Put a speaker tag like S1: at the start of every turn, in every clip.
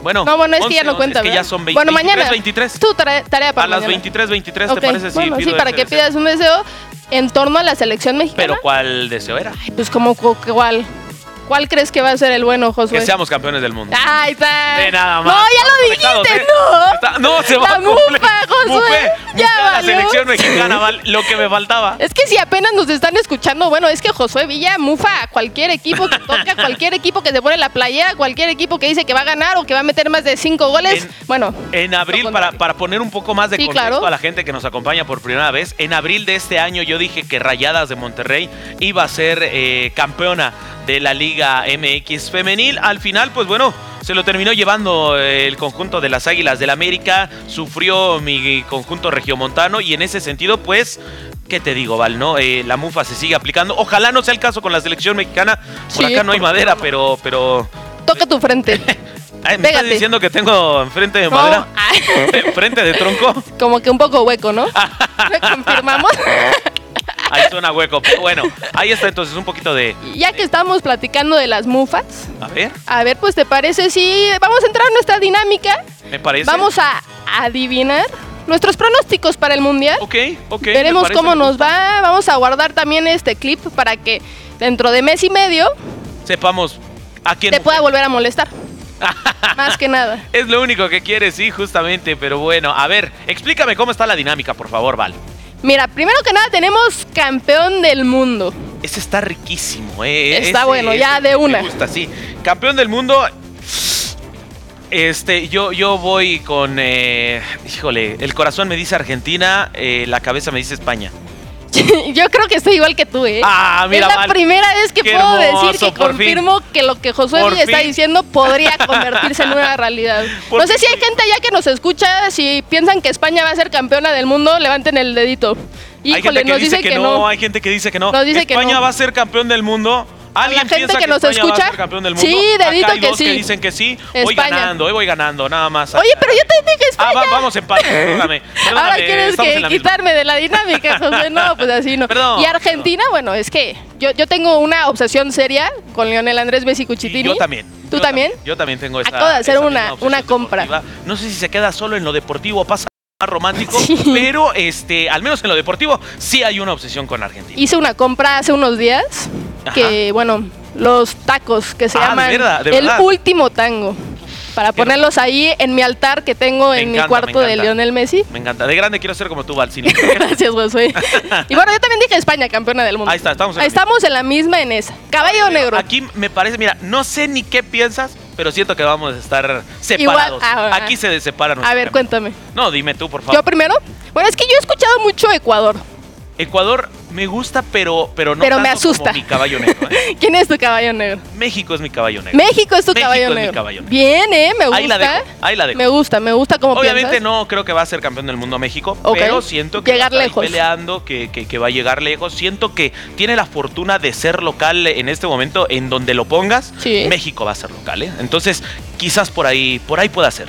S1: Bueno,
S2: no, bueno, es que ya no cuenta,
S1: es que
S2: ¿verdad?
S1: ya son 20,
S2: bueno, mañana.
S1: 23.
S2: Tu tarea para
S1: A las
S2: mañana.
S1: 23:23,
S2: Ok,
S1: ¿te parece?
S2: bueno,
S1: pido
S2: sí, para
S1: ese
S2: que
S1: deseo?
S2: pidas un deseo en torno a la selección mexicana.
S1: Pero ¿cuál deseo era?
S2: Ay, pues como cuál. ¿Cuál crees que va a ser el bueno, Josué?
S1: Que seamos campeones del mundo.
S2: Ahí está.
S1: De nada más.
S2: No, ya lo
S1: Estamos
S2: dijiste,
S1: conectados,
S2: no.
S1: No, se va
S2: La
S1: a
S2: mufa, Josué. Ya
S1: la
S2: valió.
S1: selección mexicana, lo que me faltaba.
S2: Es que si apenas nos están escuchando, bueno, es que Josué Villa mufa a cualquier equipo que toca, cualquier equipo que se pone la playera, cualquier equipo que dice que va a ganar o que va a meter más de 5 goles.
S1: En abril, para poner un poco más de
S2: Sí,
S1: contexto
S2: claro.
S1: a la gente que nos acompaña por primera vez, en abril de este año yo dije que Rayadas de Monterrey iba a ser campeona de la Liga MX femenil. Al final, pues bueno, se lo terminó llevando el conjunto de las Águilas del América. Sufrió mi conjunto regiomontano y en ese sentido, pues, ¿qué te digo, Val? ¿No? La mufa se sigue aplicando. Ojalá no sea el caso con la selección mexicana. Por
S2: Sí,
S1: acá no hay
S2: por
S1: madera,
S2: favor.
S1: pero...
S2: Toca tu frente.
S1: Ay, ¿me estás
S2: Pégate.
S1: diciendo que tengo frente de
S2: No,
S1: madera?
S2: ay,
S1: ¿Frente de tronco?
S2: como que un poco hueco, ¿no? ¿Lo confirmamos?
S1: Ahí suena hueco. Pero bueno, ahí está entonces un poquito de...
S2: Ya que estamos platicando de las mufas,
S1: A ver,
S2: pues ¿te parece si vamos a entrar en nuestra dinámica?
S1: me parece.
S2: Vamos a adivinar nuestros pronósticos para el Mundial.
S1: Ok.
S2: Veremos
S1: me parece,
S2: cómo
S1: me
S2: nos
S1: gusta.
S2: va. Vamos a guardar también este clip para que dentro de mes y medio
S1: Sepamos a quién...
S2: te pueda volver a molestar. Más que nada.
S1: Es lo único que quieres, sí, justamente. Pero bueno, a ver, explícame cómo está la dinámica, por favor, Val.
S2: Mira, primero que nada tenemos campeón del mundo.
S1: Ese está riquísimo,
S2: Está bueno, ya de una.
S1: Me gusta, sí. Campeón del mundo... Yo voy con... híjole, el corazón me dice Argentina, la cabeza me dice España.
S2: Yo creo que estoy igual que tú, ¿eh?
S1: Ah, mira,
S2: es la
S1: Val,
S2: primera vez que
S1: qué
S2: puedo
S1: hermoso,
S2: decir que
S1: por
S2: confirmo que lo que Josué
S1: Por
S2: Villa está
S1: fin.
S2: diciendo podría convertirse en una realidad.
S1: Por
S2: No sé si
S1: fin.
S2: hay gente allá que nos escucha, si piensan que España va a ser campeona del mundo, levanten el dedito.
S1: Hay
S2: Híjole,
S1: gente que
S2: nos
S1: dice
S2: dice
S1: que no, hay gente que dice que no.
S2: Nos dice que
S1: España
S2: no.
S1: va a ser campeón del mundo. ¿Alguien
S2: La gente
S1: piensa
S2: que nos
S1: España va a
S2: escucha?
S1: ser campeón del mundo?
S2: Sí, dedito
S1: Acá hay
S2: que
S1: dos
S2: sí.
S1: que dicen que sí.
S2: España.
S1: Hoy voy ganando, nada más.
S2: Oye, pero yo te dije España.
S1: Vamos empate, perdóname.
S2: Ahora quieres
S1: estamos en
S2: que
S1: la misma.
S2: quitarme de la dinámica, José. No, pues así no.
S1: Perdón,
S2: Y Argentina, bueno, es que yo tengo una obsesión seria con Lionel Andrés Messi
S1: Y
S2: Cuchitini.
S1: yo también.
S2: ¿Tú también?
S1: Yo también tengo esa.
S2: Acabo de hacer
S1: esa
S2: una
S1: misma obsesión
S2: compra.
S1: deportiva. No sé si se queda solo en lo deportivo o pasa más romántico,
S2: Sí.
S1: pero al menos en lo deportivo sí hay una obsesión con Argentina.
S2: Hice una compra hace unos días que, bueno, los tacos que se llaman
S1: de
S2: el
S1: verdad.
S2: último tango. Para
S1: Qué
S2: ponerlos ahí en mi altar que tengo
S1: Me
S2: en mi
S1: encanta,
S2: cuarto
S1: me
S2: de
S1: encanta.
S2: Lionel Messi.
S1: Me encanta. De grande quiero ser como tú, Valcini.
S2: Gracias, Josué. Y bueno, yo también dije España, campeona del mundo.
S1: Ahí está, estamos en
S2: Ahí
S1: la misma.
S2: estamos en la misma en esa. Caballo negro.
S1: Aquí me parece, mira, no sé ni qué piensas, pero siento que vamos a estar separados. Aquí se separan.
S2: A ver, cuéntame.
S1: No, dime tú, por favor.
S2: ¿Yo primero? Bueno, es que yo he escuchado mucho Ecuador.
S1: Ecuador me gusta, pero no
S2: Pero
S1: tanto
S2: me asusta.
S1: como mi caballo negro.
S2: ¿Quién es tu caballo negro?
S1: México es mi caballo negro.
S2: México es tu
S1: México
S2: caballo
S1: es mi
S2: negro.
S1: caballo negro.
S2: Bien, me gusta.
S1: Ahí la dejo.
S2: Me gusta cómo
S1: Obviamente
S2: piensas.
S1: no creo que va a ser campeón del mundo México,
S2: Ok.
S1: pero siento que
S2: Llegar
S1: va a estar ahí
S2: lejos.
S1: peleando, que va a llegar lejos. Siento que tiene la fortuna de ser local en este momento, en donde lo pongas,
S2: Sí.
S1: México va a ser local, ¿eh? Entonces, quizás por ahí pueda ser.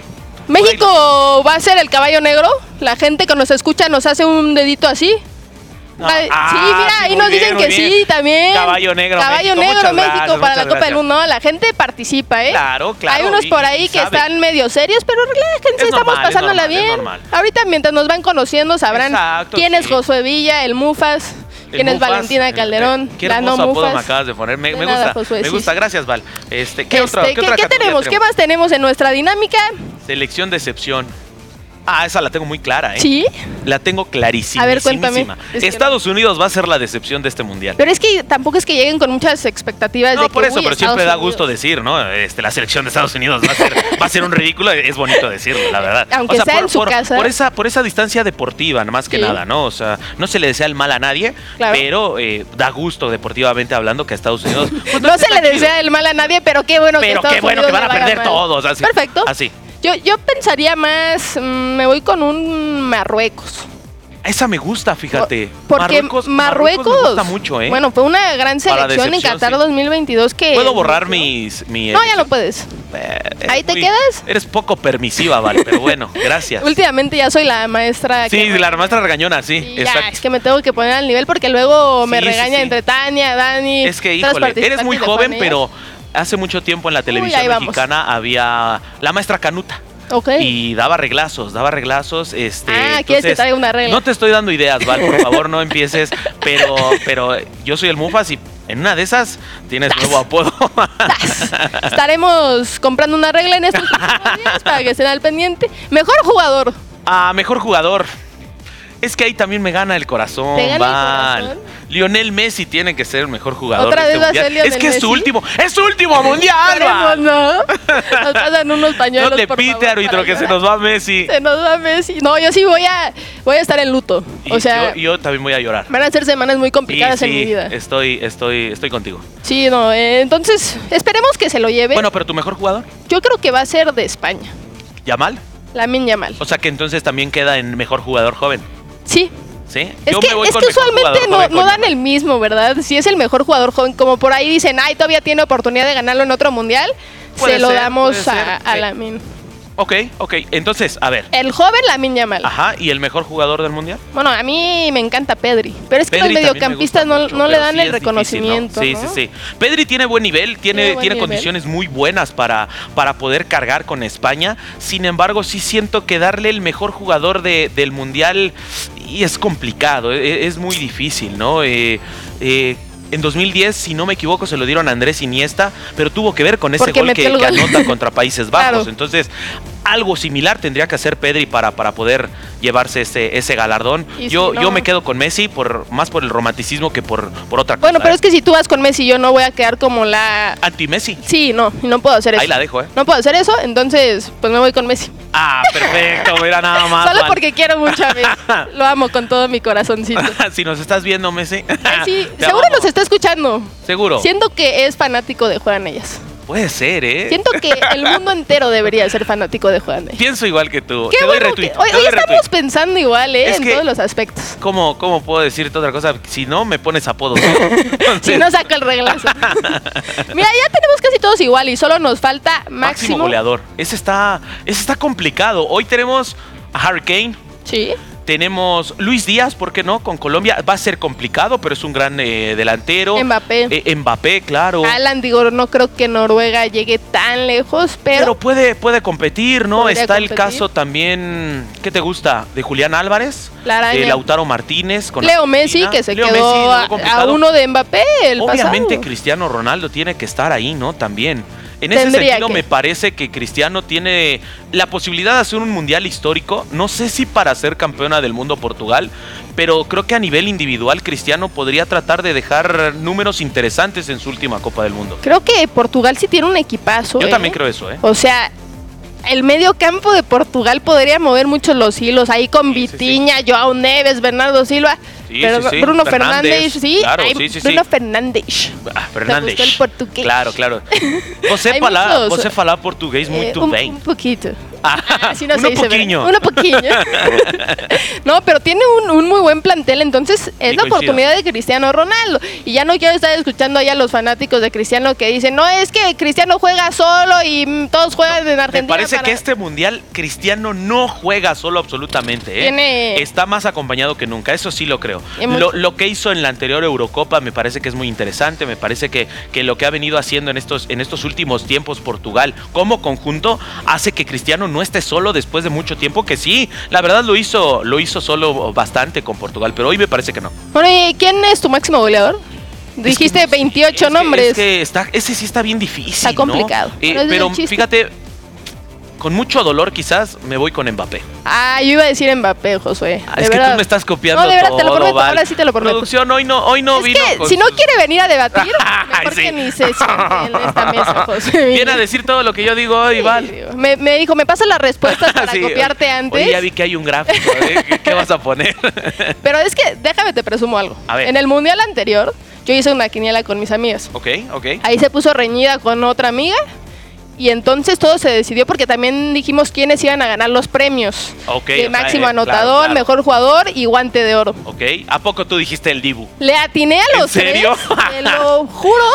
S2: México va a ser el caballo negro. La gente que nos escucha nos hace un dedito así. Sí, mira, ahí
S1: muy
S2: nos
S1: bien,
S2: dicen
S1: muy
S2: que
S1: bien.
S2: sí, también.
S1: Caballo negro,
S2: Caballo
S1: México.
S2: negro,
S1: Muchas
S2: México
S1: gracias,
S2: para la
S1: muchas
S2: Copa del
S1: gracias.
S2: Mundo. La gente participa, ¿eh?
S1: Claro.
S2: Hay unos por ahí que
S1: sabe.
S2: están medio serios, pero relájense,
S1: Es
S2: estamos
S1: normal, es
S2: pasándola
S1: normal, es
S2: bien.
S1: normal.
S2: Ahorita mientras nos van conociendo sabrán
S1: Exacto,
S2: quién es
S1: sí.
S2: Josué Villa, el Mufas, quién es
S1: Mufas,
S2: Valentina Calderón,
S1: qué
S2: la no
S1: hermoso apodo me
S2: Mufas.
S1: acabas de poner. Me
S2: De nada,
S1: gusta,
S2: Josué,
S1: me
S2: sí,
S1: gusta.
S2: sí.
S1: Gracias, Val. ¿Qué otra
S2: ¿Qué
S1: categoría
S2: tenemos? ¿Qué más tenemos en nuestra dinámica?
S1: Selección de excepción. Esa la tengo muy clara, ¿eh?
S2: Sí,
S1: La tengo clarísima.
S2: A ver, cuéntame. Es que
S1: Estados Unidos va a ser la decepción de este mundial.
S2: pero es que tampoco es que lleguen con muchas expectativas
S1: No,
S2: de que
S1: por eso,
S2: uy,
S1: pero siempre
S2: Estados
S1: da
S2: Unidos.
S1: gusto decir, ¿no? La selección de Estados Unidos va a ser un ridículo, es bonito decirlo, la verdad.
S2: Aunque sea en su casa.
S1: Por esa distancia deportiva, más que
S2: Sí.
S1: nada, ¿no? O sea, no se le desea el mal a nadie,
S2: Claro.
S1: pero da gusto deportivamente hablando que a Estados Unidos... pues,
S2: No se le
S1: está chido.
S2: desea el mal a nadie, pero qué bueno que
S1: Pero
S2: Estados
S1: qué bueno
S2: Unidos
S1: que van a
S2: le vaya
S1: perder
S2: mal.
S1: todos. Así.
S2: Perfecto.
S1: Así.
S2: Yo pensaría más, me voy con un Marruecos.
S1: Esa me gusta, fíjate.
S2: Porque
S1: Marruecos me gusta mucho, ¿eh?
S2: Bueno, fue una gran
S1: Para
S2: selección en
S1: decepción,
S2: Qatar
S1: sí.
S2: 2022 que...
S1: ¿Puedo borrar mi
S2: No, ya no puedes. ¿Ahí te quedas?
S1: Eres poco permisiva, Vale, pero bueno, gracias.
S2: Últimamente ya soy la maestra.
S1: Sí, la maestra regañona, sí,
S2: Y ya,
S1: exacto.
S2: es que me tengo que poner al nivel porque luego me
S1: Sí,
S2: regaña
S1: sí.
S2: entre Tania, Dani.
S1: Es que,
S2: otras
S1: híjole, eres muy
S2: participantes de
S1: joven,
S2: Juan Ellas.
S1: hace mucho tiempo en la televisión
S2: ahí vamos.
S1: mexicana había la maestra Canuta.
S2: Ok.
S1: Y daba reglazos.
S2: ¿Quieres que
S1: Entonces,
S2: traiga una regla?
S1: no te estoy dando ideas, Val, por favor, no empieces. Pero yo soy el Mufas y en una de esas tienes nuevo apodo.
S2: Estaremos comprando una regla en estos próximos días para que estén al pendiente. Mejor jugador.
S1: Mejor jugador. Es que ahí también me gana el corazón,
S2: ¿Te gana el
S1: Val.
S2: corazón?
S1: Lionel Messi tiene que ser el mejor jugador
S2: ¿Otra
S1: de
S2: vez va a
S1: este
S2: ser
S1: mundial.
S2: Lionel
S1: Es que es
S2: Messi?
S1: su último mundial,
S2: Esperemos,
S1: Val.
S2: ¿no? Nos pasan unos pañuelos,
S1: No te
S2: por
S1: pite,
S2: favor,
S1: árbitro,
S2: para
S1: que se
S2: llorar.
S1: nos va Messi.
S2: Se nos va Messi. No, yo sí voy a estar en luto.
S1: Y
S2: O sea,
S1: yo también voy a llorar.
S2: van a ser semanas muy complicadas
S1: Sí,
S2: en mi vida.
S1: estoy contigo.
S2: Sí, no, entonces esperemos que se lo lleve.
S1: Bueno, pero tu mejor jugador,
S2: Yo creo que va a ser de España.
S1: Yamal.
S2: Lamine Yamal.
S1: O sea que entonces también queda en mejor jugador joven.
S2: Sí.
S1: ¿Sí?
S2: Es
S1: Yo
S2: que,
S1: me voy
S2: es
S1: con
S2: que
S1: mejor
S2: usualmente
S1: jugador
S2: no,
S1: joven
S2: no
S1: con
S2: dan
S1: Yamal.
S2: el mismo, ¿verdad? Si es el mejor jugador joven, como por ahí dicen, ay, todavía tiene oportunidad de ganarlo en otro mundial,
S1: Puede
S2: se lo
S1: ser,
S2: damos
S1: puede ser,
S2: a
S1: sí.
S2: Lamine.
S1: Ok. Entonces, a ver.
S2: El joven Lamine Yamal.
S1: Ajá, ¿y el mejor jugador del mundial?
S2: Bueno, a mí me encanta Pedri, pero es que
S1: Pedri
S2: los
S1: también me
S2: mediocampistas
S1: gusta
S2: no,
S1: mucho,
S2: no le
S1: pero
S2: dan
S1: sí
S2: el
S1: es
S2: reconocimiento.
S1: difícil, ¿no?
S2: ¿no?
S1: Sí. Pedri tiene buen nivel, tiene
S2: buen nivel.
S1: condiciones muy buenas para poder cargar con España. Sin embargo, sí siento que darle el mejor jugador del mundial y es complicado, es muy difícil, ¿no? En 2010, si no me equivoco, se lo dieron a Andrés Iniesta, pero tuvo que ver con ese
S2: Porque
S1: gol
S2: metió
S1: que
S2: el gol.
S1: anota contra Países Bajos.
S2: Claro.
S1: Entonces, algo similar tendría que hacer Pedri para poder llevarse ese galardón.
S2: Y
S1: Yo
S2: si no-
S1: me quedo con Messi más por el romanticismo que por otra cosa.
S2: Bueno, pero es que si tú vas con Messi, yo no voy a quedar como la...
S1: Anti-Messi.
S2: Sí, no puedo hacer eso.
S1: Ahí la dejo, ¿eh?
S2: No puedo hacer eso, entonces pues me voy con Messi.
S1: Perfecto, mira nada más.
S2: Solo
S1: Val.
S2: porque quiero mucho a Messi. Lo amo con todo mi corazoncito.
S1: Si nos estás viendo, Messi.
S2: Sí,
S1: te
S2: seguro
S1: amamos.
S2: nos está escuchando.
S1: Seguro.
S2: Siento que es fanático de Juegan Ellas.
S1: Puede ser, ¿eh?
S2: Siento que el mundo entero debería ser fanático de Juegan Ellas.
S1: Pienso igual que tú.
S2: Qué
S1: Te doy
S2: bueno
S1: retweet.
S2: que hoy
S1: te doy
S2: estamos
S1: retweet.
S2: pensando igual,
S1: Es
S2: en
S1: que-
S2: todos los aspectos.
S1: ¿Cómo puedo decirte otra cosa? Si no, me pones apodos.
S2: Si
S1: Entonces,
S2: no saco el reglazo. Mira, ya tenemos casi todos igual y solo nos falta
S1: máximo
S2: máximo.
S1: goleador. Ese está complicado. Hoy tenemos a Harry Kane.
S2: Sí.
S1: Tenemos Luis Díaz, ¿por qué no? Con Colombia va a ser complicado, pero es un gran delantero.
S2: Mbappé.
S1: Mbappé, claro.
S2: Alan, digo, no creo que Noruega llegue tan lejos,
S1: Pero
S2: pero
S1: puede competir, ¿no?
S2: Podría
S1: Está el
S2: competir.
S1: caso también, ¿qué te gusta? De Julián Álvarez,
S2: La araña.
S1: de Lautaro Martínez, con
S2: Leo Messi,
S1: Argentina.
S2: que se
S1: Leo
S2: quedó
S1: Messi, luego
S2: a
S1: complicado.
S2: uno de Mbappé el
S1: Obviamente
S2: pasado.
S1: Cristiano Ronaldo tiene que estar ahí, ¿no? También. En ese
S2: Tendría
S1: sentido
S2: que.
S1: me parece que Cristiano tiene la posibilidad de hacer un mundial histórico. No sé si para ser campeona del mundo Portugal, pero creo que a nivel individual Cristiano podría tratar de dejar números interesantes en su última Copa del Mundo.
S2: Creo que Portugal sí tiene un equipazo.
S1: Yo también creo eso, ¿eh?
S2: O sea, el medio campo de Portugal podría mover muchos los hilos. Ahí con
S1: Sí, sí,
S2: Vitinha, Joao Neves, Bernardo Silva.
S1: Sí,
S2: pero
S1: sí, sí.
S2: Bruno
S1: Fernández,
S2: Fernández, sí.
S1: claro,
S2: Ay,
S1: sí, sí, sí.
S2: Bruno Fernández.
S1: Fernández.
S2: Te gustó el portugués.
S1: Claro.
S2: Hay
S1: Você
S2: muchos.
S1: fala portugués muito bem.
S2: Un poquito.
S1: Ah,
S2: Así no se
S1: uno
S2: dice, ¿verdad?
S1: poquinho.
S2: Uno poquillo. No, pero tiene un muy buen plantel, entonces es
S1: Sí,
S2: la
S1: coincido.
S2: oportunidad de Cristiano Ronaldo. Y ya no quiero estar escuchando allá a los fanáticos de Cristiano que dicen, no, es que Cristiano juega solo y todos juegan en
S1: Me
S2: Argentina.
S1: parece
S2: para-".
S1: que este mundial Cristiano no juega solo absolutamente, ¿eh?
S2: Tiene-
S1: Está más acompañado que nunca, eso sí lo creo.
S2: Y mucho-
S1: Lo que hizo en la anterior Eurocopa me parece que es muy interesante, me parece que lo que ha venido haciendo en estos últimos tiempos Portugal como conjunto hace que Cristiano no esté solo después de mucho tiempo, que sí, la verdad lo hizo solo bastante con Portugal, pero hoy me parece que no.
S2: Bueno, ¿y quién es tu máximo goleador? Dijiste
S1: Es que no sé,
S2: 28 nombres.
S1: Es que ese sí está bien difícil.
S2: Está complicado.
S1: ¿no?
S2: Pero ese es
S1: Pero
S2: el chiste.
S1: fíjate, con mucho dolor quizás me voy con Mbappé.
S2: Ah, yo iba a decir Mbappé, Josué.
S1: Es que tú me estás copiando
S2: No, de verdad, te lo
S1: todo,
S2: prometo,
S1: Val.
S2: ahora sí te lo prometo.
S1: Producción, hoy no
S2: Es
S1: vino
S2: que
S1: con
S2: si no
S1: sus-
S2: quiere venir a debatir, mejor
S1: Sí.
S2: que ni se siente en esta mesa, Josué.
S1: Viene a decir todo lo que yo digo hoy, Val.
S2: Me dijo, me pasas las respuestas para
S1: Sí,
S2: copiarte antes.
S1: Oye, ya vi que hay un gráfico, ¿eh? ¿Qué vas a poner?
S2: Pero es que, déjame te presumo algo.
S1: A ver.
S2: En el mundial anterior, yo hice una quiniela con mis amigas.
S1: ok.
S2: Ahí se puso reñida con otra amiga. Y entonces todo se decidió porque también dijimos quiénes iban a ganar los premios.
S1: Ok,
S2: De
S1: o sea,
S2: máximo
S1: claro,
S2: anotador,
S1: claro.
S2: mejor jugador y guante de oro.
S1: Ok. ¿A poco tú dijiste el Dibu?
S2: Le atiné a
S1: ¿En
S2: los
S1: serio?
S2: tres, te lo juro.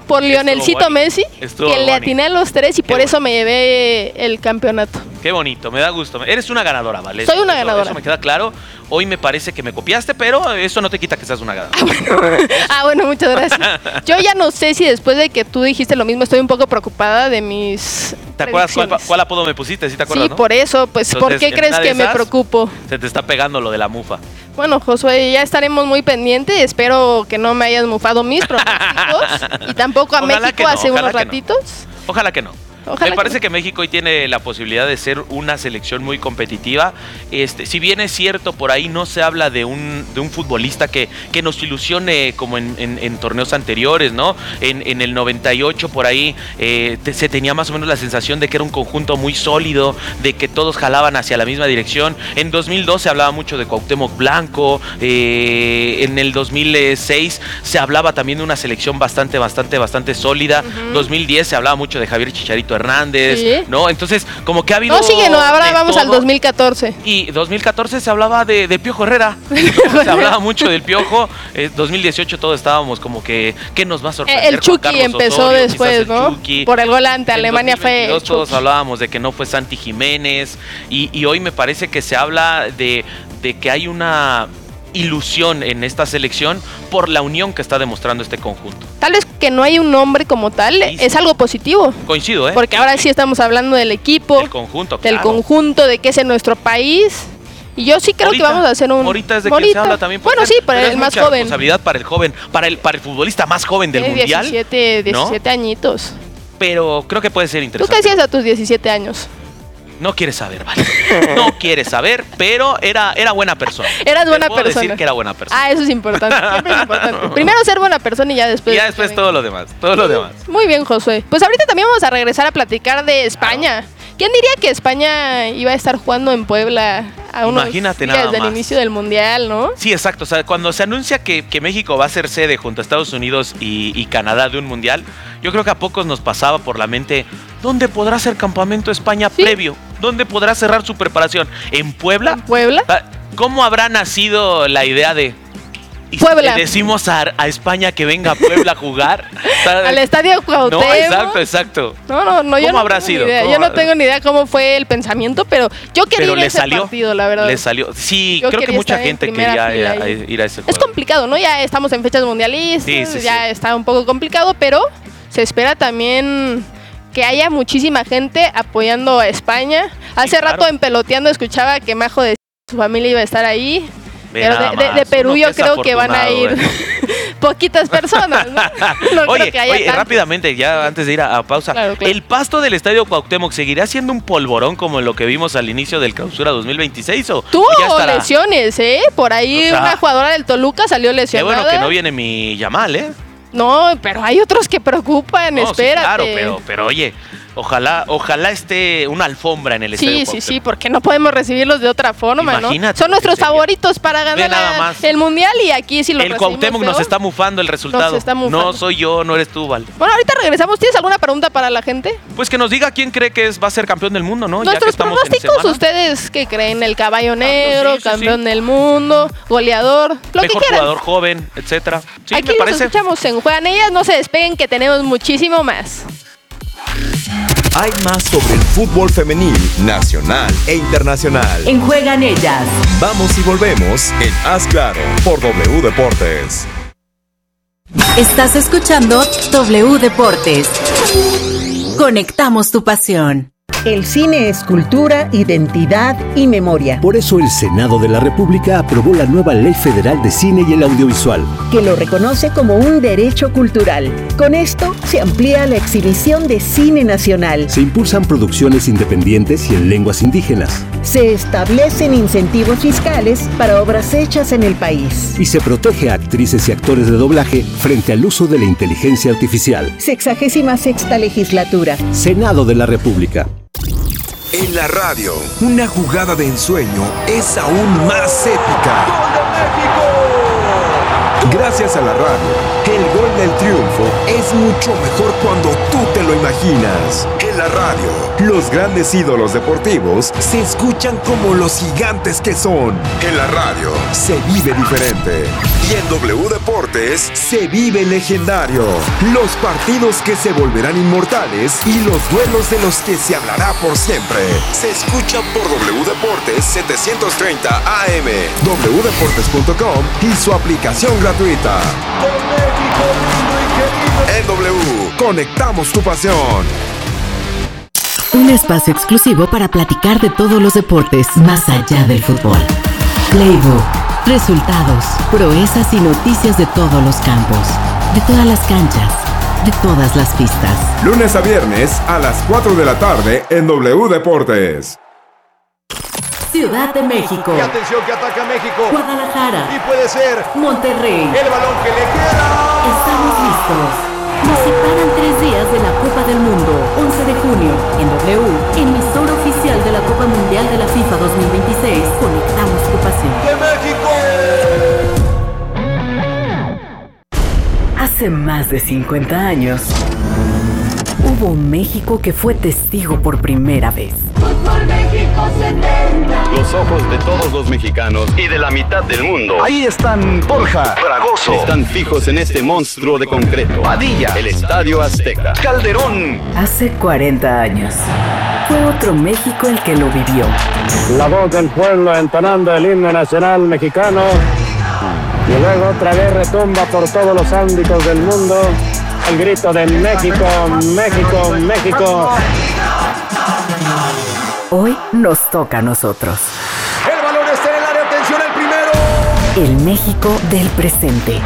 S2: por Lionelcito Messi, que le atiné a los 3 y por eso me llevé el campeonato.
S1: Qué bonito, me da gusto. Eres una ganadora, ¿vale?
S2: Soy una ganadora.
S1: Eso me queda claro. Hoy me parece que me copiaste, pero eso no te quita que seas una ganadora.
S2: Bueno, muchas gracias. Yo ya no sé si después de que tú dijiste lo mismo, estoy un poco preocupada de mis
S1: ¿Te acuerdas cuál apodo me pusiste? ¿Sí te acuerdas,
S2: sí,
S1: no?
S2: por eso, pues,
S1: Entonces,
S2: ¿por qué crees que me preocupo?
S1: Se te está pegando lo de la mufa.
S2: Bueno, Josué, ya estaremos muy pendientes. Espero que no me hayas mufado mis pronósticos y tampoco a
S1: Ojalá
S2: México
S1: no,
S2: hace unos
S1: no.
S2: ratitos.
S1: Ojalá que no.
S2: Ojalá
S1: me parece
S2: que
S1: que México hoy tiene la posibilidad de ser una selección muy competitiva. Si bien es cierto, por ahí no se habla de un futbolista que nos ilusione como en torneos anteriores, ¿no? En el 98 por ahí se tenía más o menos la sensación de que era un conjunto muy sólido, de que todos jalaban hacia la misma dirección. En 2002 se hablaba mucho de Cuauhtémoc Blanco. En el 2006 se hablaba también de una selección bastante sólida. 2010 se hablaba mucho de Javier Chicharito Hernández, ¿sí? ¿No? Entonces, como que ha habido...
S2: ahora vamos todo. Al 2014.
S1: Y 2014 se hablaba de Piojo Herrera. Se hablaba mucho del Piojo. 2018 todos estábamos como que ¿qué nos va a sorprender?
S2: El Chucky empezó Osorio, después, ¿no? Chucky. Por el gol ante Alemania fue...
S1: Todos hablábamos de que no fue Santi Jiménez. Y hoy me parece que se habla de que hay una ilusión en esta selección por la unión que está demostrando este conjunto.
S2: Tal vez que no hay un nombre como tal, sí, es algo positivo.
S1: Coincido, ¿eh?
S2: Porque ahora sí estamos hablando del equipo,
S1: del conjunto,
S2: del conjunto, de que es en nuestro país. Y yo sí creo que vamos a hacer un...
S1: Ahorita es de que se habla también.
S2: Bueno, sí, para el más joven.
S1: Responsabilidad para el joven, para el futbolista más joven del mundial.
S2: 17 ¿no? añitos.
S1: Pero creo que puede ser interesante.
S2: ¿Tú qué hacías a tus 17 años?
S1: No quieres saber, vale. No quieres saber, pero era buena persona.
S2: Eras buena persona.
S1: Puedo decir que era buena persona.
S2: Eso es importante. Siempre es importante. Primero ser buena persona y ya después.
S1: Y ya después todo lo demás. Todo lo demás.
S2: Muy bien, Josué. Pues ahorita también vamos a regresar a platicar de España. Claro. ¿Quién diría que España iba a estar jugando en Puebla a unos días del inicio del Mundial, no?
S1: Sí, exacto. O sea, cuando se anuncia que México va a ser sede junto a Estados Unidos y Canadá de un Mundial, yo creo que a pocos nos pasaba por la mente, ¿dónde podrá ser campamento España previo? ¿Dónde podrá cerrar su preparación? ¿En Puebla?
S2: ¿En Puebla?
S1: ¿Cómo habrá nacido la idea de...
S2: Puebla.
S1: Le decimos a España que venga a Puebla a jugar?
S2: Al estadio Cuauhtémoc.
S1: No, exacto.
S2: No, yo
S1: ¿Cómo
S2: no
S1: habrá sido?
S2: Yo no tengo ni idea cómo fue el pensamiento, pero yo quería ir a ese partido, la verdad.
S1: Le salió. Sí, yo creo que mucha gente quería ir a ese juego.
S2: Es complicado, ¿no? Ya estamos en fechas mundialistas, ya está un poco complicado, pero se espera también que haya muchísima gente apoyando a España. Hace rato en Peloteando escuchaba que Majo decía que su familia iba a estar ahí. Pero de Perú yo creo que van a ir poquitas personas, ¿no?
S1: Oye, rápidamente, ya antes de ir a pausa. Claro. ¿El pasto del Estadio Cuauhtémoc seguirá siendo un polvorón como lo que vimos al inicio del Clausura 2026?
S2: Tuvo lesiones, ¿eh? Por ahí una jugadora del Toluca salió lesionada.
S1: Qué bueno que no viene mi Yamal, ¿eh?
S2: No, pero hay otros que preocupan, espérate.
S1: Sí, claro, pero oye... Ojalá esté una alfombra en el estadio.
S2: Sí, porque no podemos recibirlos de otra forma,
S1: imagínate,
S2: ¿no? Son nuestros favoritos para ganar el Mundial y aquí sí lo recibimos.
S1: El Cuauhtémoc nos está mufando el resultado. No soy yo, no eres tú, Val.
S2: Bueno, ahorita regresamos. ¿Tienes alguna pregunta para la gente?
S1: Pues que nos diga quién cree que va a ser campeón del mundo, ¿no?
S2: Nuestros pronósticos, ¿ustedes qué creen? ¿El caballo negro, campeón del mundo, goleador, lo que quieran?
S1: Mejor jugador joven, etcétera. Sí,
S2: aquí
S1: me parece.
S2: Nos escuchamos en Juegan Ellas. No se despeguen que tenemos muchísimo más.
S3: Hay más sobre el fútbol femenil, nacional e internacional.
S4: En Juegan Ellas.
S3: Vamos y volvemos en Haz Claro por W Deportes.
S4: Estás escuchando W Deportes. Conectamos tu pasión.
S5: El cine es cultura, identidad y memoria.
S6: Por eso el Senado de la República aprobó la nueva Ley Federal de Cine y el Audiovisual,
S5: que lo reconoce como un derecho cultural. Con esto se amplía la exhibición de cine nacional.
S6: Se impulsan producciones independientes y en lenguas indígenas.
S5: Se establecen incentivos fiscales para obras hechas en el país.
S6: Y se protege a actrices y actores de doblaje frente al uso de la inteligencia artificial.
S5: 66ª legislatura.
S6: Senado de la República.
S3: En la radio, una jugada de ensueño es aún más épica. ¡Gol de México! Gracias a la radio, el gol del triunfo es mucho mejor cuando tú te lo imaginas. El En la radio, los grandes ídolos deportivos se escuchan como los gigantes que son. En la radio, se vive diferente. Y en W Deportes, se vive legendario. Los partidos que se volverán inmortales y los duelos de los que se hablará por siempre. Se escuchan por W Deportes 730 AM, wdeportes.com y su aplicación gratuita. En W, conectamos tu pasión.
S4: Un espacio exclusivo para platicar de todos los deportes más allá del fútbol. Playbook, resultados, proezas y noticias de todos los campos, de todas las canchas, de todas las pistas.
S3: Lunes a viernes a las 4 de la tarde en W Deportes.
S4: Ciudad de México.
S7: Y atención que ataca México.
S4: Guadalajara.
S7: Y puede ser
S4: Monterrey.
S7: el balón que le queda.
S4: Estamos listos. Nos separan 3 días de la Copa del Mundo. 11 de junio, en W, emisora oficial de la Copa Mundial de la FIFA 2026. Conectamos tu pasión.
S7: ¡De México!
S4: Hace más de 50 años, hubo un México que fue testigo por primera vez.
S8: Fútbol México 70.
S9: Los ojos de todos los mexicanos y de la mitad del mundo.
S7: Ahí están Borja,
S9: Fragoso. Están fijos en este monstruo de concreto.
S7: Padilla,
S9: El Estadio Azteca.
S7: Calderón.
S4: Hace 40 años, fue otro México el que lo vivió.
S10: La voz del pueblo entonando el himno nacional mexicano. Y luego otra vez retumba por todos los ámbitos del mundo el grito de México, México, México.
S4: Hoy nos toca a nosotros.
S7: El balón está en el área, atención el primero.
S4: El México del presente.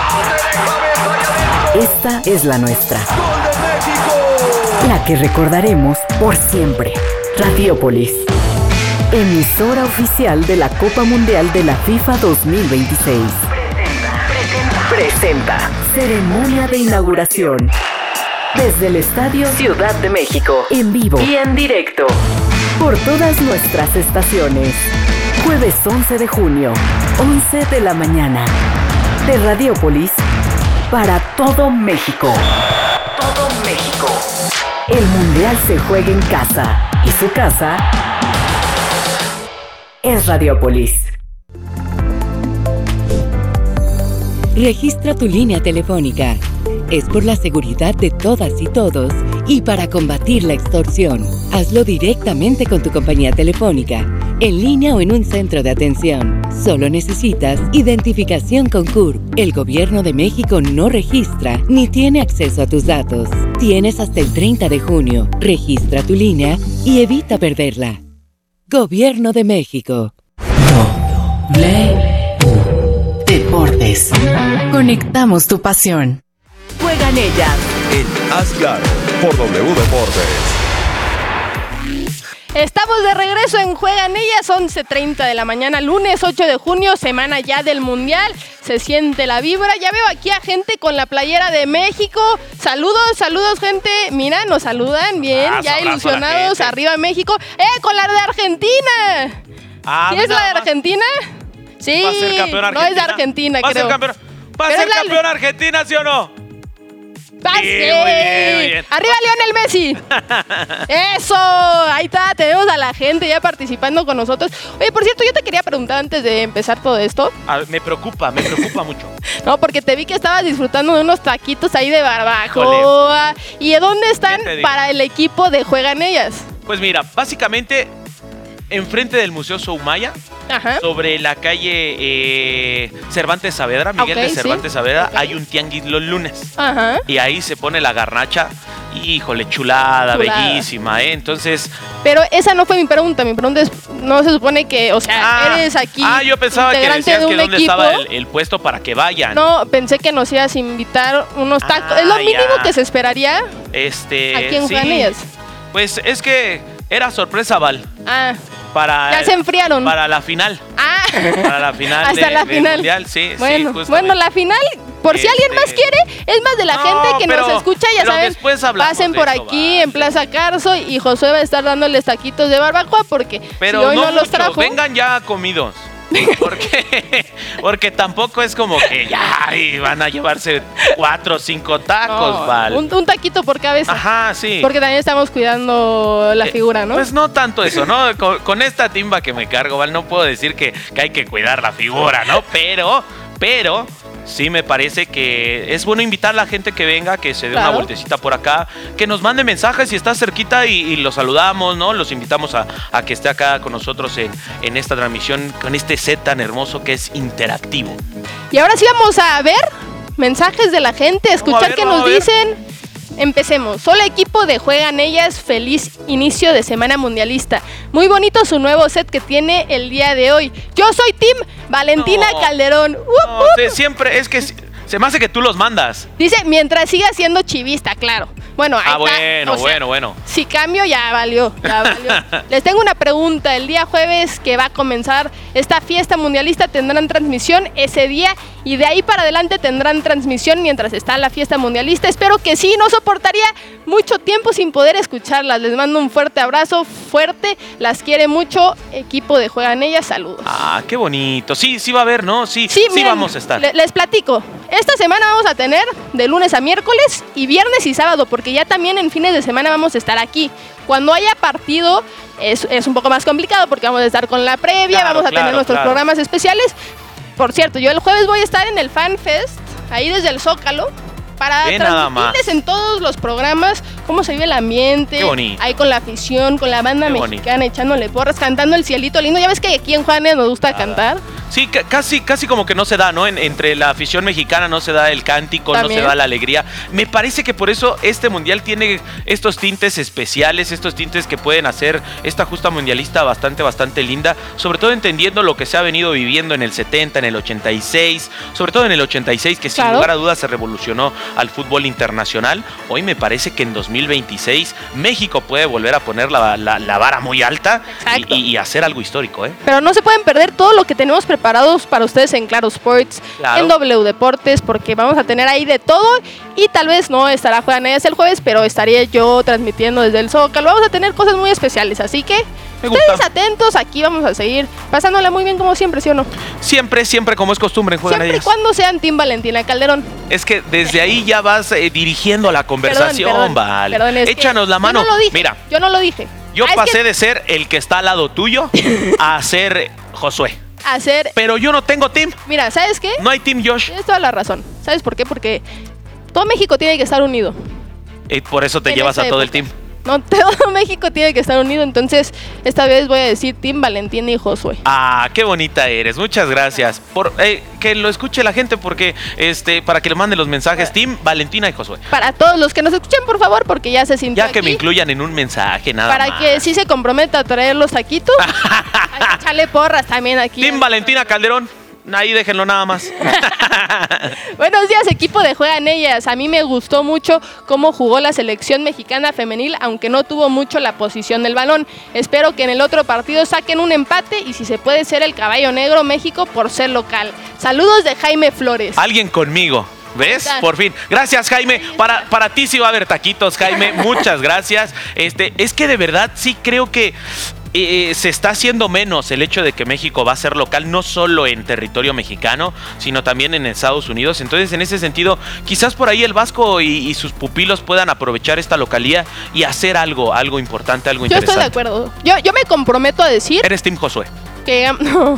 S4: Esta es la nuestra.
S7: ¡Gol de México!
S4: La que recordaremos por siempre. Radiópolis. Emisora oficial de la Copa Mundial de la FIFA 2026. Presenta. Ceremonia de inauguración. Desde el Estadio Ciudad de México. En vivo y en directo. Por todas nuestras estaciones. Jueves 11 de junio, 11 de la mañana. De Radiópolis para todo México. Todo México. El Mundial se juega en casa. Y su casa es Radiópolis.
S11: Registra tu línea telefónica. Es por la seguridad de todas y todos y para combatir la extorsión. Hazlo directamente con tu compañía telefónica, en línea o en un centro de atención. Solo necesitas identificación con CURP. El Gobierno de México no registra ni tiene acceso a tus datos. Tienes hasta el 30 de junio. Registra tu línea y evita perderla. Gobierno de México.
S4: Deportes. Conectamos tu pasión. Juegan ellas.
S3: En Asgard, por W Deportes.
S2: Estamos de regreso en Juegan Ellas, 11:30 de la mañana, lunes 8 de junio, semana ya del Mundial. Se siente la vibra. Ya veo aquí a gente con la playera de México. Saludos, gente. Mira, nos saludan bien, ya ilusionados. Arriba México. Con la de Argentina. ¿Sí es la de Argentina? Sí,
S1: ¿Va a ser campeón Argentina?
S2: No es de Argentina, creo.
S1: ¿Va a ser campeón Argentina, sí o no?
S2: ¡Pase!
S1: Muy bien.
S2: ¡Arriba Lionel Messi! ¡Eso! Ahí está, tenemos a la gente ya participando con nosotros. Oye, por cierto, yo te quería preguntar antes de empezar todo esto.
S1: Me preocupa mucho.
S2: No, porque te vi que estabas disfrutando de unos taquitos ahí de barbacoa. ¿Y de dónde están para el equipo de Juegan Ellas?
S1: Pues mira, básicamente enfrente del Museo Soumaya, sobre la calle Cervantes Saavedra, Miguel de Cervantes Saavedra, hay un tianguis los lunes. Y ahí se pone la garnacha. Híjole, chulada. Bellísima, Entonces...
S2: Pero esa no fue mi pregunta. Mi pregunta es, no se supone que, o sea, eres aquí
S1: yo pensaba que decías
S2: de
S1: que dónde
S2: equipo.
S1: estaba el puesto para que vayan.
S2: No, pensé que nos ibas a invitar unos tacos. Es lo mínimo que se esperaría aquí en Juegan Ellas.
S1: Pues es que era sorpresa, Val.
S2: Ya se enfriaron.
S1: Para la final. Para la final.
S2: Hasta la final.
S1: Mundial, sí.
S2: Bueno, la final, por si alguien más quiere, es más de la gente que nos escucha, ya saben. Pasen por aquí en Plaza Carso y Josué va a estar dándoles taquitos de barbacoa porque
S1: pero
S2: si hoy no los trajo.
S1: Vengan ya comidos. Porque tampoco es como que ya van a llevarse 4 o 5 tacos,
S2: No,
S1: Val.
S2: Un taquito por cabeza.
S1: Ajá, sí.
S2: Porque también estamos cuidando la figura, ¿no?
S1: Pues no tanto eso, ¿no? Con esta timba que me cargo, Val, no puedo decir que hay que cuidar la figura, ¿no? Pero sí me parece que es bueno invitar a la gente que venga, que se dé una vueltecita por acá, que nos mande mensajes si está cerquita y los saludamos, ¿no? Los invitamos a que esté acá con nosotros en esta transmisión, con este set tan hermoso que es interactivo.
S2: Y ahora sí vamos a ver mensajes de la gente, escuchar qué nos dicen. Empecemos. Hola equipo de Juegan Ellas, feliz inicio de semana mundialista. Muy bonito su nuevo set que tiene el día de hoy. Yo soy Team Valentina Calderón.
S1: Siempre es que se me hace que tú los mandas.
S2: Dice, mientras siga siendo chivista, claro. Bueno, ahí está.
S1: Bueno.
S2: Si cambio, ya valió. Les tengo una pregunta. El día jueves que va a comenzar esta fiesta mundialista tendrán transmisión ese día y de ahí para adelante tendrán transmisión mientras está la fiesta mundialista. Espero que sí, no soportaría mucho tiempo sin poder escucharlas. Les mando un fuerte abrazo, fuerte. Las quiere mucho. Equipo de Juegan Ellas, saludos.
S1: Ah, qué bonito. Sí va a haber, ¿no? Sí, miren, vamos a estar.
S2: Les platico. Esta semana vamos a tener de lunes a miércoles y viernes y sábado, porque ya también en fines de semana vamos a estar aquí. Cuando haya partido es un poco más complicado porque vamos a estar con la previa, vamos a tener nuestros programas especiales. Por cierto, yo el jueves voy a estar en el Fan Fest, ahí desde el Zócalo, para transmitirles en todos los programas cómo se vive el ambiente, ahí con la afición, con la banda mexicana, echándole porras, cantando El Cielito Lindo. Ya ves que aquí en Juanes nos gusta cantar.
S1: Sí, casi como que no se da, ¿no? Entre la afición mexicana no se da el cántico, también no se da la alegría. Me parece que por eso este mundial tiene estos tintes especiales, estos tintes que pueden hacer esta justa mundialista bastante linda, sobre todo entendiendo lo que se ha venido viviendo en el 70, en el 86, sobre todo en el 86, que sin lugar a dudas se revolucionó al fútbol internacional. Hoy me parece que en 2026 México puede volver a poner la vara muy alta y hacer algo histórico, ¿eh?
S2: Pero no se pueden perder todo lo que tenemos preparados para ustedes en Claro Sports, en W Deportes, porque vamos a tener ahí de todo y tal vez no estará Juegan Ellas el jueves, pero estaría yo transmitiendo desde el Zócalo. Vamos a tener cosas muy especiales, así que ustedes atentos, aquí vamos a seguir pasándola muy bien como siempre, ¿sí o no?
S1: Siempre como es costumbre en Juegan Ellas.
S2: Siempre y cuando sean Team Valentina Calderón.
S1: Es que desde ahí ya vas dirigiendo la conversación, Val. Échanos la mano.
S2: Yo no lo dije.
S1: Mira,
S2: yo no lo dije.
S1: Yo pasé de ser el que está al lado tuyo a ser Josué. Pero yo no tengo team.
S2: Mira, ¿sabes qué?
S1: No hay team Josh.
S2: Tienes toda la razón. ¿Sabes por qué? Porque todo México tiene que estar unido.
S1: Y por eso te llevas a todo el team.
S2: No, todo México tiene que estar unido, entonces esta vez voy a decir Team Valentina y Josué.
S1: Ah, qué bonita eres, muchas gracias. Por que lo escuche la gente, porque para que le manden los mensajes, Team Valentina y Josué.
S2: Para todos los que nos escuchen, por favor, porque ya se sintió
S1: Ya que me incluyan en un mensaje, nada
S2: para
S1: más.
S2: Que sí se comprometa a traer los taquitos. Echarle porras también aquí.
S1: Team Valentina Calderón. Ahí déjenlo nada más.
S2: Buenos días, equipo de Juegan Ellas. A mí me gustó mucho cómo jugó la selección mexicana femenil, aunque no tuvo mucho la posición del balón. Espero que en el otro partido saquen un empate y si se puede ser el caballo negro México por ser local. Saludos de Jaime Flores.
S1: Alguien conmigo. ¿Ves? Por fin. Gracias, Jaime. Para ti sí va a haber taquitos, Jaime. Muchas gracias. Es que de verdad sí creo que se está haciendo menos el hecho de que México va a ser local, no solo en territorio mexicano, sino también en Estados Unidos. Entonces, en ese sentido, quizás por ahí el Vasco y sus pupilos puedan aprovechar esta localía y hacer algo importante, algo interesante.
S2: Yo estoy de acuerdo. Yo me comprometo a decir...
S1: Eres Team Josué.
S2: Que... No.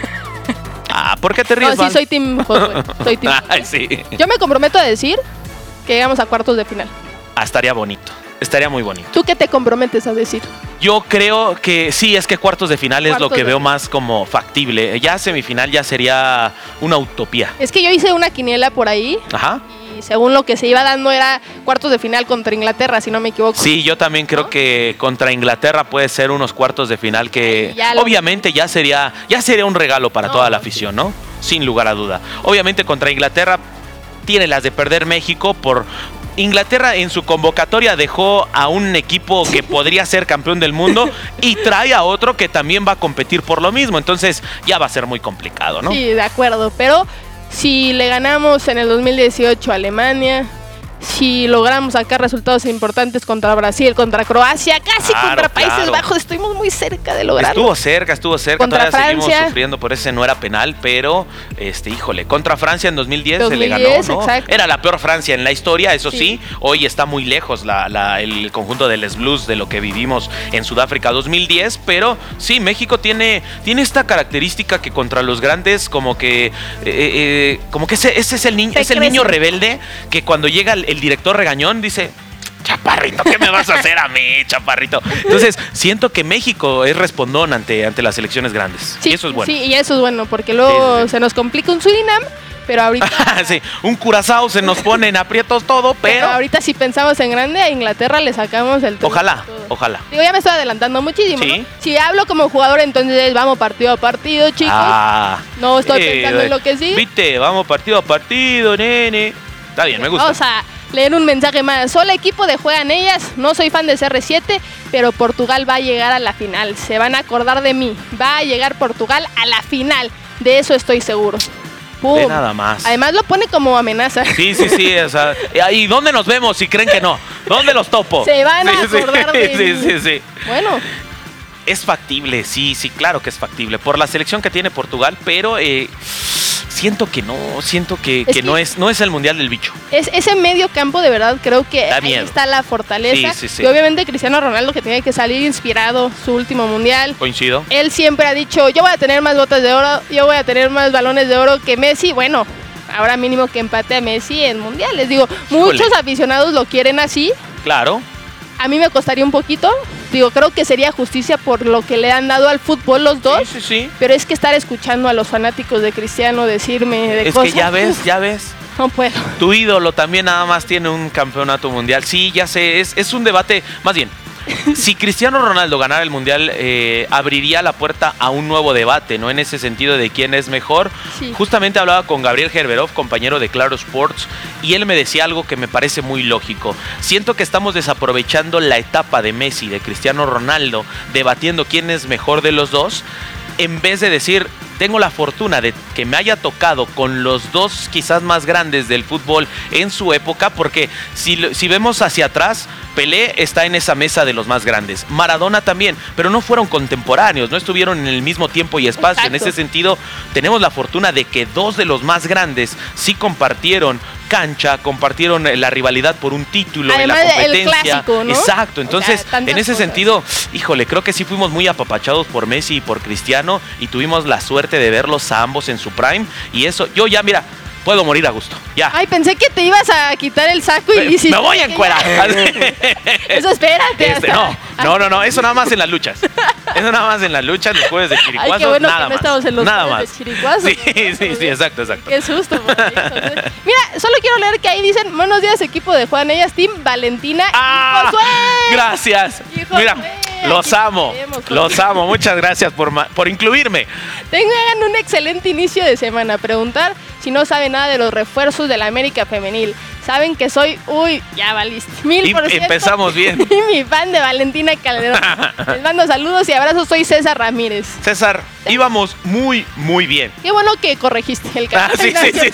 S1: ¿Por qué te ríes,
S2: No, sí, soy Team Josué. Soy Team
S1: Ay, sí.
S2: Yo me comprometo a decir que llegamos a cuartos de final.
S1: Estaría bonito. Estaría muy bonito.
S2: ¿Tú qué te comprometes a decir?
S1: Yo creo que sí, es que cuartos de final es lo que veo más como factible. Ya semifinal ya sería una utopía.
S2: Es que yo hice una quiniela por ahí.
S1: Ajá.
S2: Y según lo que se iba dando era cuartos de final contra Inglaterra, si no me equivoco.
S1: Sí, yo también creo que contra Inglaterra puede ser unos cuartos de final que obviamente ya sería un regalo para toda la afición, ¿no? Sin lugar a duda. Obviamente contra Inglaterra tiene las de perder México por... Inglaterra en su convocatoria dejó a un equipo que podría ser campeón del mundo y trae a otro que también va a competir por lo mismo. Entonces ya va a ser muy complicado, ¿no?
S2: Sí, de acuerdo. Pero si le ganamos en el 2018 a Alemania, si logramos sacar resultados importantes contra Brasil, contra Croacia, casi contra Países Bajos, estuvimos muy cerca de lograrlo.
S1: Estuvo cerca.
S2: Contra
S1: Todavía
S2: Francia.
S1: seguimos sufriendo por ese no era penal, pero híjole, contra Francia en 2010 se le ganó, ¿no?
S2: Exacto.
S1: Era la peor Francia en la historia, eso sí. Hoy está muy lejos el conjunto de Les Blues de lo que vivimos en Sudáfrica 2010, pero sí, México tiene esta característica que contra los grandes como que ese es el niño rebelde que cuando llega el director regañón dice: chaparrito, ¿qué me vas a hacer a mí, chaparrito? Entonces, siento que México es respondón ante las selecciones grandes.
S2: Sí,
S1: y eso es bueno.
S2: Sí, y eso es bueno, porque luego se nos complica un Surinam, pero ahorita...
S1: sí, un Curazao se nos pone en aprietos todo, pero
S2: ahorita si pensamos en grande, a Inglaterra le sacamos el todo.
S1: Ojalá.
S2: Digo, ya me estoy adelantando muchísimo,
S1: ¿sí?
S2: ¿no? Si hablo como jugador, entonces vamos partido a partido, chicos. No estoy pensando en lo que sí.
S1: Viste, vamos partido a partido, nene. Está bien, me gusta.
S2: Vamos a leer un mensaje más. Solo equipo de Juegan Ellas. No soy fan de CR7, pero Portugal va a llegar a la final. Se van a acordar de mí. Va a llegar Portugal a la final. De eso estoy seguro. ¡Pum!
S1: De nada más.
S2: Además lo pone como amenaza.
S1: Sí. O sea, ¿y dónde nos vemos si creen que no? ¿Dónde los topo?
S2: Se van a acordar de mí.
S1: Sí.
S2: Bueno.
S1: Es factible, sí, claro que es factible. Por la selección que tiene Portugal, pero siento que no es el Mundial del Bicho.
S2: Ese medio campo, de verdad, creo que ahí está la fortaleza.
S1: Sí.
S2: Y obviamente Cristiano Ronaldo, que tiene que salir inspirado su último Mundial.
S1: Coincido.
S2: Él siempre ha dicho: yo voy a tener más botas de oro, yo voy a tener más balones de oro que Messi. Bueno, ahora mínimo que empate a Messi en mundiales. Digo, muchos aficionados lo quieren así.
S1: Claro.
S2: A mí me costaría un poquito. Digo, creo que sería justicia por lo que le han dado al fútbol los dos.
S1: Sí.
S2: Pero es que estar escuchando a los fanáticos de Cristiano decirme de cosas...
S1: Es que ya ves.
S2: No puedo.
S1: Tu ídolo también nada más tiene un campeonato mundial. Sí, ya sé, es un debate. Más bien, si Cristiano Ronaldo ganara el mundial, abriría la puerta a un nuevo debate, ¿no? En ese sentido de quién es mejor. Sí. Justamente hablaba con Gabriel Gerberov, compañero de Claro Sports, y él me decía algo que me parece muy lógico. Siento que estamos desaprovechando la etapa de Messi, de Cristiano Ronaldo, debatiendo quién es mejor de los dos, en vez de decir: tengo la fortuna de que me haya tocado con los dos quizás más grandes del fútbol en su época, porque si vemos hacia atrás, Pelé está en esa mesa de los más grandes, Maradona también, pero no fueron contemporáneos, no estuvieron en el mismo tiempo y espacio. Exacto. En ese sentido, tenemos la fortuna de que dos de los más grandes sí compartieron cancha, compartieron la rivalidad por un título. Además, en la competencia.
S2: El clásico, ¿no?
S1: Exacto, entonces, en ese sentido, híjole, creo que sí fuimos muy apapachados por Messi y por Cristiano, y tuvimos la suerte de verlos a ambos en su prime, y eso, yo ya, mira, puedo morir a gusto, ya.
S2: Ay, pensé que te ibas a quitar el saco y
S1: me voy a encuerar.
S2: Eso espérate.
S1: No, eso nada más en las luchas. Eso nada más en las luchas, los jueves de Chiricuazos.
S2: Ay, qué bueno
S1: nada
S2: que no
S1: más.
S2: Estamos en los
S1: nada
S2: jueves
S1: más.
S2: de Chiricuazos.
S1: Sí, exacto.
S2: Qué susto. Mira, solo quiero leer que ahí dicen: buenos días, equipo de Juan Ellas, Team Valentina y Josué.
S1: Gracias. Mira, los amo. Muchas gracias por incluirme.
S2: Tengan un excelente inicio de semana. Preguntar si no saben nada de los refuerzos de la América Femenil. Saben que soy, ya valiste, 1000%.
S1: Empezamos bien.
S2: Mi fan de Valentina Calderón. Les mando saludos y abrazos, soy César Ramírez.
S1: César, íbamos muy, muy bien.
S2: Qué bueno que corregiste el canal.
S1: Sí.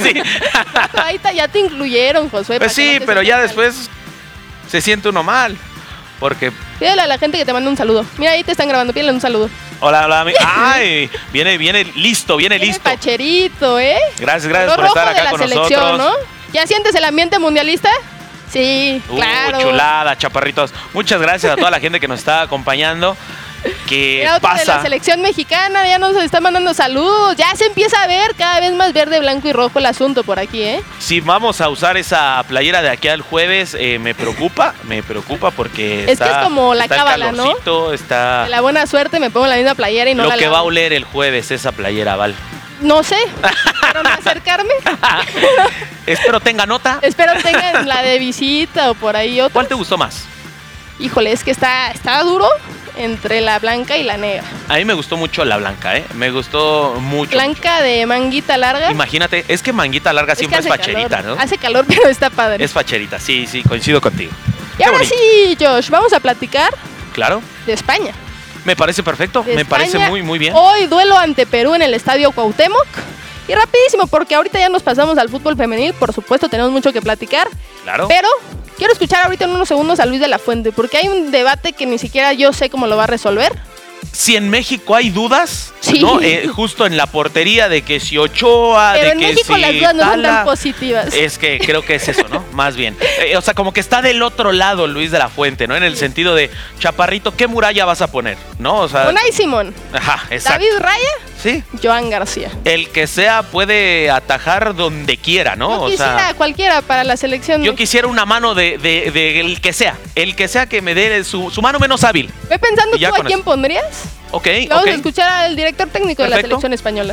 S2: Ahí ya te incluyeron, Josué.
S1: Pues sí, pero ya después se siente uno mal. Porque...
S2: Pídele a la gente que te mande un saludo. Mira, ahí te están grabando, pídele un saludo.
S1: Hola. Ay, viene listo.
S2: Pacherito,
S1: Gracias por estar acá con nosotros.
S2: ¿No? ¿Ya sientes el ambiente mundialista? Sí, claro.
S1: Chulada, chaparritos. Muchas gracias a toda la gente que nos está acompañando. ¿Qué pasa?
S2: De la selección mexicana ya nos está mandando saludos. Ya se empieza a ver cada vez más verde, blanco y rojo el asunto por aquí, ¿eh?
S1: Si vamos a usar esa playera de aquí al jueves, me preocupa porque
S2: es que es como la cábala, ¿no?
S1: Está...
S2: De la buena suerte me pongo la misma playera y no
S1: lo
S2: la
S1: que va a oler el jueves esa playera, Val.
S2: No sé, espero no acercarme.
S1: Espero tenga nota.
S2: Espero tengan la de visita o por ahí otra.
S1: ¿Cuál te gustó más?
S2: Híjole, es que está duro entre la blanca y la negra.
S1: A mí me gustó mucho la blanca, me gustó mucho.
S2: Blanca de manguita larga.
S1: Imagínate, es que manguita larga siempre es facherita, ¿no?
S2: Hace calor, pero está padre.
S1: Es facherita, sí, coincido contigo.
S2: Y ahora sí, Josh, vamos a platicar.
S1: Claro.
S2: De España.
S1: Me parece perfecto, me parece muy, muy bien.
S2: Hoy duelo ante Perú en el Estadio Cuauhtémoc. Y rapidísimo, porque ahorita ya nos pasamos al fútbol femenil, por supuesto, tenemos mucho que platicar.
S1: Claro.
S2: Pero quiero escuchar ahorita en unos segundos a Luis de la Fuente, porque hay un debate que ni siquiera yo sé cómo lo va a resolver.
S1: Si en México hay dudas,
S2: sí.
S1: ¿no? Justo en la portería de que si Ochoa,
S2: pero
S1: de
S2: en
S1: que
S2: México
S1: si
S2: las dudas no son
S1: Tala,
S2: tan positivas.
S1: Es que creo que es eso, ¿no? Más bien. O sea, como que está del otro lado Luis de la Fuente, ¿no? En el sentido de, Chaparrito, ¿qué muralla vas a poner? ¿No? O sea,
S2: Unai Simón.
S1: Ajá, exacto.
S2: David Raya.
S1: Sí.
S2: Joan García.
S1: El que sea puede atajar donde quiera, ¿no?
S2: Yo quisiera cualquiera para la selección.
S1: Yo quisiera una mano de el que sea. El que sea que me dé su mano menos hábil.
S2: Ve pensando tú a quién pondrías.
S1: Ok,
S2: Vamos a escuchar al director técnico de la selección española.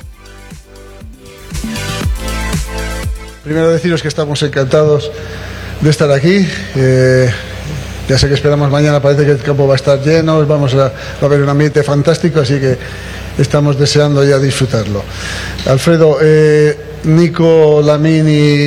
S12: Primero deciros que estamos encantados de estar aquí. Ya sé que esperamos mañana, parece que el campo va a estar lleno, va a haber un ambiente fantástico, así que estamos deseando ya disfrutarlo. Alfredo, Nico, Lamine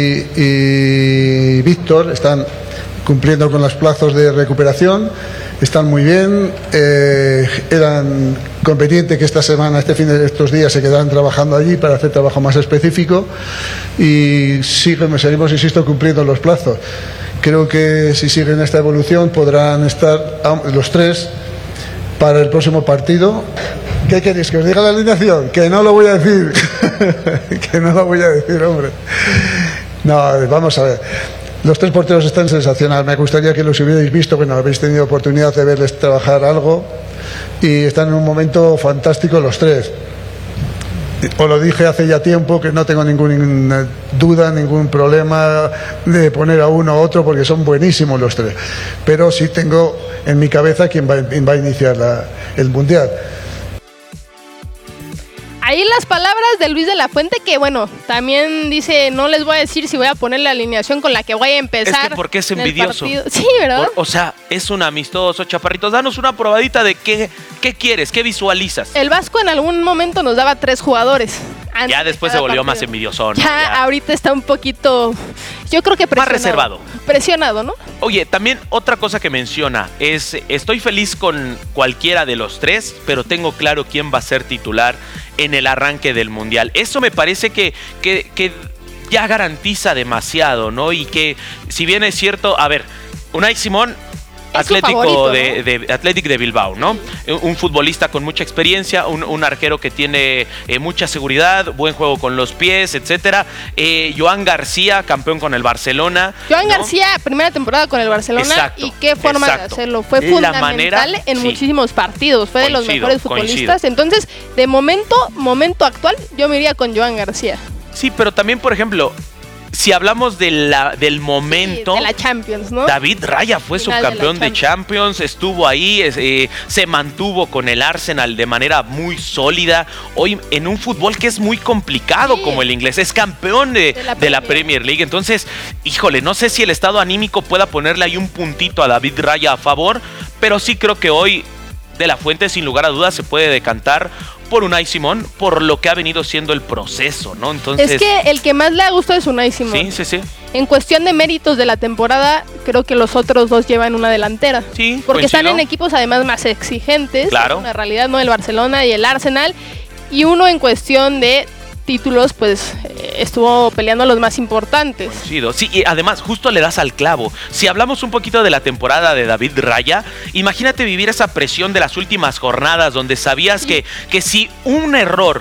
S12: y Víctor están cumpliendo con los plazos de recuperación, están muy bien, eran conveniente que esta semana, estos días se quedaran trabajando allí para hacer trabajo más específico y seguimos, insisto, cumpliendo los plazos. Creo que si siguen esta evolución podrán estar los tres para el próximo partido. ¿Qué queréis? ¿Que os diga la alineación? Que no lo voy a decir. Que no lo voy a decir, hombre. No, vamos a ver. Los tres porteros están sensacionales. Me gustaría que los hubierais visto, bueno, habéis tenido oportunidad de verles trabajar algo y están en un momento fantástico los tres. Os lo dije hace ya tiempo que no tengo ninguna duda, ningún problema de poner a uno o otro porque son buenísimos los tres. Pero sí tengo en mi cabeza quién va a iniciar el Mundial.
S2: Ahí las palabras de Luis de la Fuente, que bueno, también dice, no les voy a decir si voy a poner la alineación con la que voy a empezar.
S1: Es que porque es envidioso.
S2: Sí, ¿verdad?
S1: O sea, es un amistoso, Chaparritos. Danos una probadita de qué quieres, qué visualizas.
S2: El Vasco en algún momento nos daba 3 jugadores.
S1: Ya después se volvió más envidioso, ¿no?
S2: Ya ahorita está un poquito, yo creo que presionado.
S1: Más reservado.
S2: Presionado, ¿no?
S1: Oye, también otra cosa que menciona es, estoy feliz con cualquiera de los tres, pero tengo claro quién va a ser titular en el arranque del Mundial. Eso me parece que ya garantiza demasiado, ¿no? Y que, si bien es cierto, a ver, Unai Simón, Atlético de Bilbao, ¿no? Un futbolista con mucha experiencia, un arquero que tiene mucha seguridad, buen juego con los pies, etcétera. Joan García, campeón con el Barcelona.
S2: Joan García, primera temporada con el Barcelona. Exacto, y qué forma de hacerlo. Fue fundamental en muchísimos partidos. Fue de los mejores futbolistas. Entonces, de momento actual, yo me iría con Joan García.
S1: Sí, pero también, por ejemplo, si hablamos del momento,
S2: de la Champions, ¿no?
S1: David Raya fue subcampeón de Champions, estuvo ahí, se mantuvo con el Arsenal de manera muy sólida. Hoy en un fútbol que es muy complicado como el inglés, es campeón de la Premier League. Entonces, híjole, no sé si el estado anímico pueda ponerle ahí un puntito a David Raya a favor, pero sí creo que hoy de la Fuente, sin lugar a dudas, se puede decantar por Unai Simón, por lo que ha venido siendo el proceso, ¿no? Entonces,
S2: es que el que más le ha gustado es Unai Simón.
S1: Sí.
S2: En cuestión de méritos de la temporada, creo que los otros dos llevan una delantera.
S1: Sí,
S2: porque están en equipos además más exigentes.
S1: Claro.
S2: En realidad, ¿no? El Barcelona y el Arsenal. Y uno en cuestión de títulos, pues estuvo peleando los más importantes.
S1: Sí, y además justo le das al clavo. Si hablamos un poquito de la temporada de David Raya, imagínate vivir esa presión de las últimas jornadas donde sabías que si un error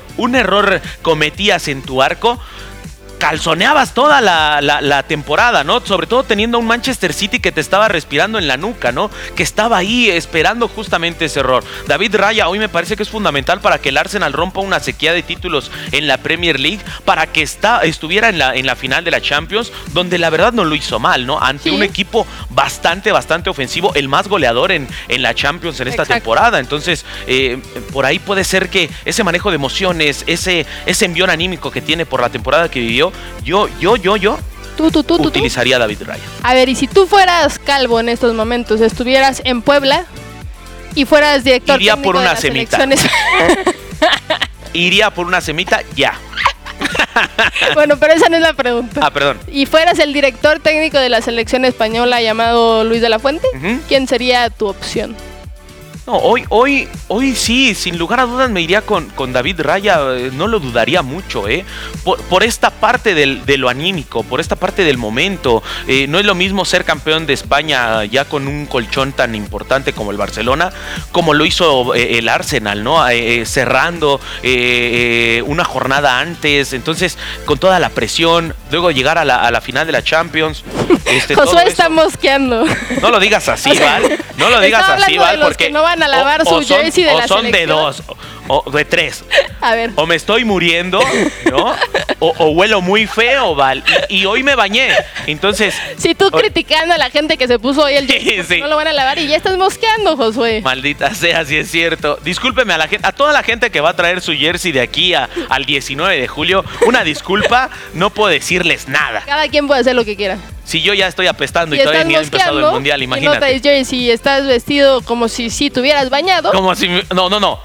S1: cometías en tu arco, calzoneabas toda la temporada, ¿no? Sobre todo teniendo un Manchester City que te estaba respirando en la nuca, ¿no? Que estaba ahí esperando justamente ese error. David Raya hoy me parece que es fundamental para que el Arsenal rompa una sequía de títulos en la Premier League, para que estuviera en la final de la Champions, donde la verdad no lo hizo mal, ¿no? Ante un equipo bastante ofensivo, el más goleador en la Champions en esta temporada. Entonces, por ahí puede ser que ese manejo de emociones, ese envión anímico que tiene por la temporada que vivió, yo utilizaría a David Raya.
S2: A ver, y si tú fueras Calvo en estos momentos, estuvieras en Puebla y fueras director
S1: técnico
S2: por una semita.
S1: Iría por una semita ya.
S2: Bueno, pero esa no es la pregunta.
S1: Perdón.
S2: Y fueras el director técnico de la selección española llamado Luis de la Fuente, ¿quién sería tu opción?
S1: No, hoy sí, sin lugar a dudas me iría con David Raya, no lo dudaría mucho, por esta parte de lo anímico, por esta parte del momento. No es lo mismo ser campeón de España ya con un colchón tan importante como el Barcelona, como lo hizo el Arsenal, ¿no? Cerrando una jornada antes, entonces con toda la presión, luego llegar a la final de la Champions.
S2: Josué está mosqueando.
S1: No lo digas así, Val. No lo digas así, Val, porque
S2: no van a lavar su jersey de la
S1: son
S2: selección.
S1: de dos, o de tres.
S2: A ver.
S1: O me estoy muriendo, ¿no? O huelo muy feo, Val. Y hoy me bañé. Entonces.
S2: Si tú criticando a la gente que se puso hoy el jersey,
S1: sí.
S2: no lo van a lavar y ya estás mosqueando, Josué.
S1: Maldita sea, si es cierto. Discúlpeme a toda la gente que va a traer su jersey de aquí al 19 de julio. Una disculpa, no puedo decirles nada.
S2: Cada quien puede hacer lo que quiera.
S1: Si yo ya estoy apestando y todavía ni he empezado el mundial, imagínate.
S2: Si no traes jersey y estás vestido como si tuvieras bañado.
S1: Como si. No.